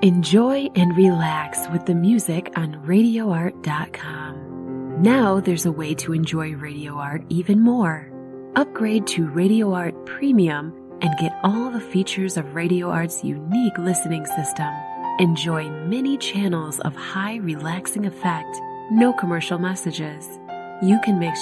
Enjoy and relax with the music on RadioArt.com. Now there's a way to enjoy Radio Art even more. Upgrade to Radio Art Premium and get all the features of Radio Art's unique listening system. Enjoy many channels of high relaxing effect, no commercial messages. You can mix